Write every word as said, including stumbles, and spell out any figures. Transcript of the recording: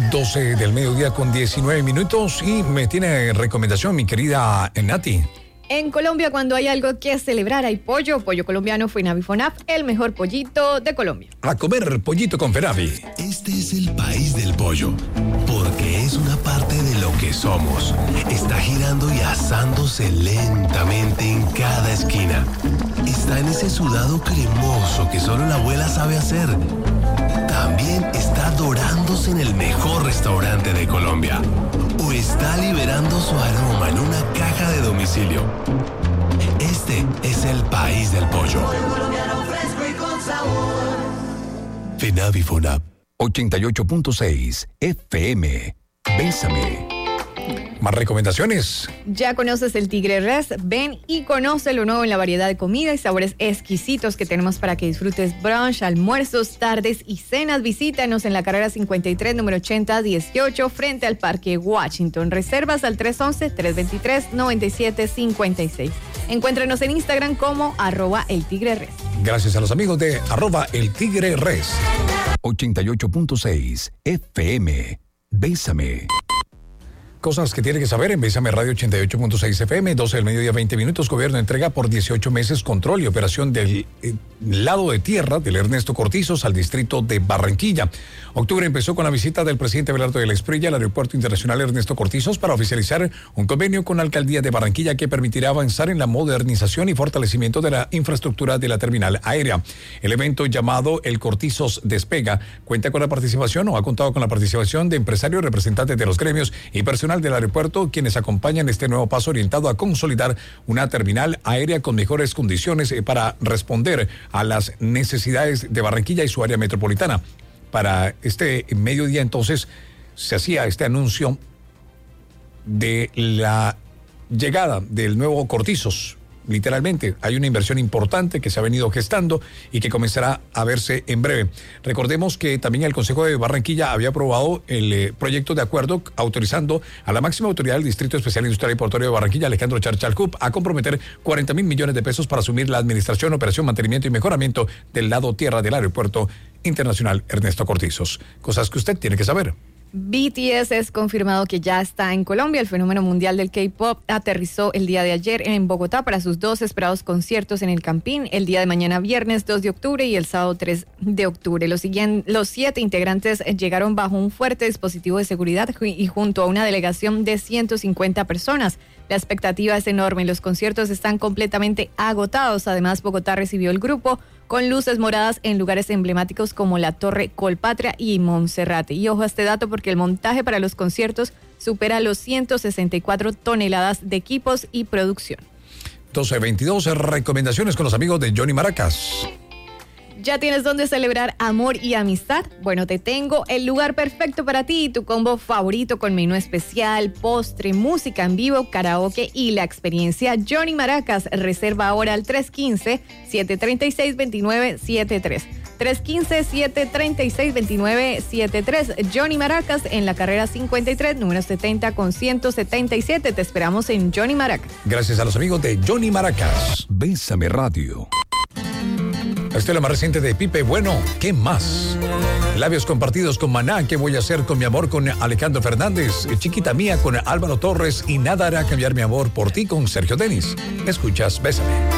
doce del mediodía con diecinueve minutos y me tiene recomendación mi querida Nati. En Colombia, cuando hay algo que celebrar, hay pollo. Pollo colombiano Fenavi Fonab, el mejor pollito de Colombia. A comer pollito con Fenavi. Este es el país del pollo, porque es una parte de lo que somos. Está girando y asándose lentamente en cada esquina. Está en ese sudado cremoso que solo la abuela sabe hacer. También está dorándose en el mejor restaurante de Colombia. O está liberando su aroma en una caja de domicilio. Este es el país del pollo. Fenavi Fonab. ochenta y ocho punto seis F M. Bésame. Más recomendaciones. Ya conoces el Tigre Res, ven y conoce lo nuevo en la variedad de comida y sabores exquisitos que tenemos para que disfrutes brunch, almuerzos, tardes y cenas. Visítanos en la carrera cincuenta y tres, número ochenta dieciocho, frente al Parque Washington. Reservas al tres once, tres veintitrés, noventa y siete cincuenta y seis. Encuéntranos en Instagram como arroba el Tigre Res. Gracias a los amigos de arroba el Tigre Res. ochenta y ocho punto seis F M. Bésame. Cosas que tiene que saber en Bésame Radio ochenta y ocho punto seis F M, doce del mediodía, veinte minutos. Gobierno entrega por dieciocho meses control y operación del eh, lado de tierra del Ernesto Cortizos al distrito de Barranquilla. Octubre empezó con la visita del presidente Abelardo de la Espriella al Aeropuerto Internacional Ernesto Cortizos para oficializar un convenio con la Alcaldía de Barranquilla que permitirá avanzar en la modernización y fortalecimiento de la infraestructura de la terminal aérea. El evento llamado El Cortizos Despega cuenta con la participación o ha contado con la participación de empresarios, representantes de los gremios y personal del aeropuerto, quienes acompañan este nuevo paso orientado a consolidar una terminal aérea con mejores condiciones para responder a las necesidades de Barranquilla y su área metropolitana. Para este mediodía entonces se hacía este anuncio de la llegada del nuevo Cortizos. Literalmente, hay una inversión importante que se ha venido gestando y que comenzará a verse en breve. Recordemos que también el Consejo de Barranquilla había aprobado el eh, proyecto de acuerdo autorizando a la máxima autoridad del Distrito Especial Industrial y Portuario de Barranquilla, Alejandro Charchalcup, a comprometer cuarenta mil millones de pesos para asumir la administración, operación, mantenimiento y mejoramiento del lado tierra del Aeropuerto Internacional Ernesto Cortizos. Cosas que usted tiene que saber. B T S es confirmado que ya está en Colombia. El fenómeno mundial del K-pop aterrizó el día de ayer en Bogotá para sus dos esperados conciertos en el Campín, el día de mañana viernes dos de octubre y el sábado tres de octubre. Los, siguientes, los siete integrantes llegaron bajo un fuerte dispositivo de seguridad y junto a una delegación de ciento cincuenta personas. La expectativa es enorme, los conciertos están completamente agotados. Además, Bogotá recibió el grupo con luces moradas en lugares emblemáticos como la Torre Colpatria y Monserrate. Y ojo a este dato porque el montaje para los conciertos supera los ciento sesenta y cuatro toneladas de equipos y producción. doce veintidós, recomendaciones con los amigos de Johnny Maracas. ¿Ya tienes dónde celebrar amor y amistad? Bueno, te tengo el lugar perfecto para ti y tu combo favorito con menú especial, postre, música en vivo, karaoke y la experiencia Johnny Maracas. Reserva ahora al tres uno cinco, siete tres seis, dos nueve siete tres. tres uno cinco, siete tres seis, dos nueve siete tres. Johnny Maracas en la carrera cincuenta y tres, número setenta con ciento setenta y siete. Te esperamos en Johnny Maracas. Gracias a los amigos de Johnny Maracas. Bésame Radio. Esta es la más reciente de Pipe Bueno, ¿qué más? Labios compartidos con Maná, ¿qué voy a hacer con mi amor con Alejandro Fernández? Chiquita mía con Álvaro Torres y nada hará cambiar mi amor por ti con Sergio Denis. Escuchas, Bésame.